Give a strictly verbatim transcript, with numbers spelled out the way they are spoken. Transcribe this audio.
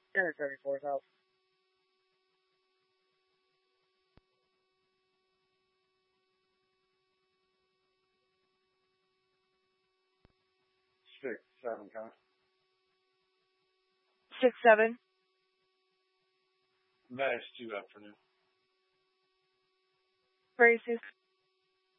Enter thirty-fourth house. Six, seven, count. Six, seven. That is two up for now. Braces.